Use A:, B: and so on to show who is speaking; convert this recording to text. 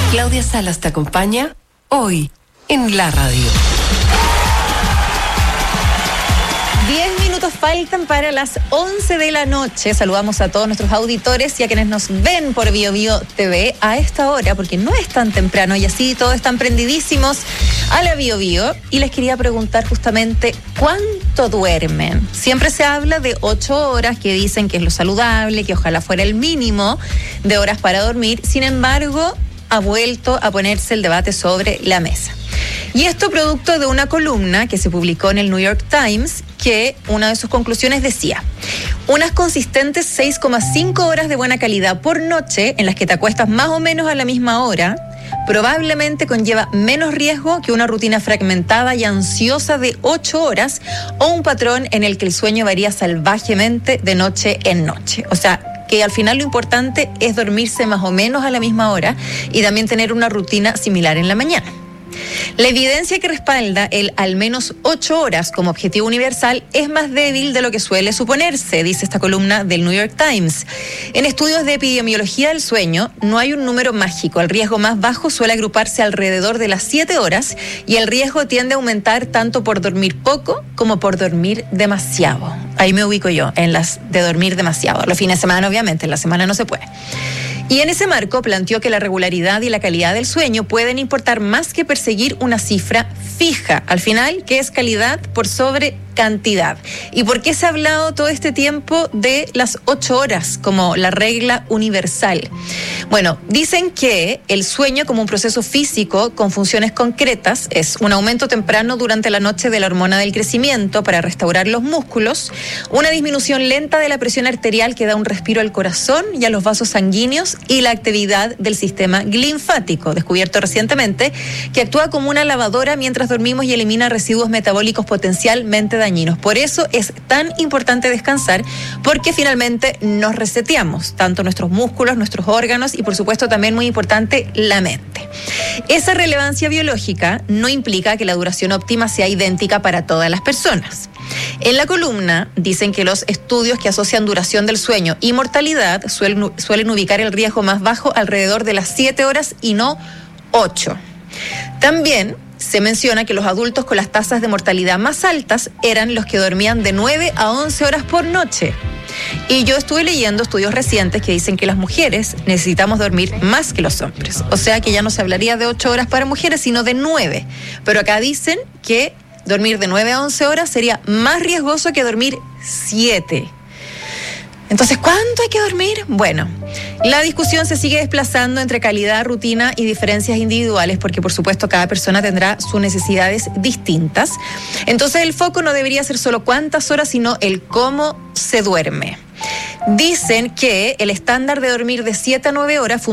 A: Claudia Salas te acompaña hoy en la radio.
B: 10 minutos faltan para las 11 de la noche. Saludamos a todos nuestros auditores y a quienes nos ven por BioBio TV a esta hora, porque no es tan temprano y así todos están prendidísimos a la BioBio. Y les quería preguntar justamente ¿cuánto duermen? Siempre se habla de 8 horas, que dicen que es lo saludable, que ojalá fuera el mínimo de horas para dormir. Sin embargo, ha vuelto a ponerse el debate sobre la mesa. Y esto producto de una columna que se publicó en el New York Times, que una de sus conclusiones decía: unas consistentes 6,5 horas de buena calidad por noche, en las que te acuestas más o menos a la misma hora, probablemente conlleva menos riesgo que una rutina fragmentada y ansiosa de 8 horas o un patrón en el que el sueño varía salvajemente de noche en noche. O sea, que al final lo importante es dormirse más o menos a la misma hora y también tener una rutina similar en la mañana. La evidencia que respalda el al menos 8 horas como objetivo universal es más débil de lo que suele suponerse, dice esta columna del New York Times. En estudios de epidemiología del sueño no hay un número mágico. El riesgo más bajo suele agruparse alrededor de las 7 horas y el riesgo tiende a aumentar tanto por dormir poco como por dormir demasiado. Ahí me ubico yo, en las de dormir demasiado. Los fines de semana, obviamente, en la semana no se puede. Y en ese marco planteó que la regularidad y la calidad del sueño pueden importar más que perseguir una cifra fija. Al final, ¿qué es calidad por sobre cantidad? ¿Y por qué se ha hablado todo este tiempo de las 8 horas como la regla universal? Bueno, dicen que el sueño como un proceso físico con funciones concretas es un aumento temprano durante la noche de la hormona del crecimiento para restaurar los músculos, una disminución lenta de la presión arterial que da un respiro al corazón y a los vasos sanguíneos y la actividad del sistema linfático, descubierto recientemente, que actúa como una lavadora mientras dormimos y elimina residuos metabólicos potencialmente dañinos. Por eso es tan importante descansar, porque finalmente nos reseteamos, tanto nuestros músculos, nuestros órganos y por supuesto también muy importante la mente. Esa relevancia biológica no implica que la duración óptima sea idéntica para todas las personas. En la columna dicen que los estudios que asocian duración del sueño y mortalidad suelen ubicar el riesgo más bajo alrededor de las 7 horas y no 8. También se menciona que los adultos con las tasas de mortalidad más altas eran los que dormían de 9 a 11 horas por noche. Y yo estuve leyendo estudios recientes que dicen que las mujeres necesitamos dormir más que los hombres. O sea que ya no se hablaría de 8 horas para mujeres, sino de 9. Pero acá dicen que dormir de 9 a 11 horas sería más riesgoso que dormir 7. Entonces, ¿cuánto hay que dormir? Bueno, la discusión se sigue desplazando entre calidad, rutina y diferencias individuales, porque por supuesto cada persona tendrá sus necesidades distintas. Entonces el foco no debería ser solo cuántas horas, sino el cómo se duerme. Dicen que el estándar de dormir de 7 a 9 horas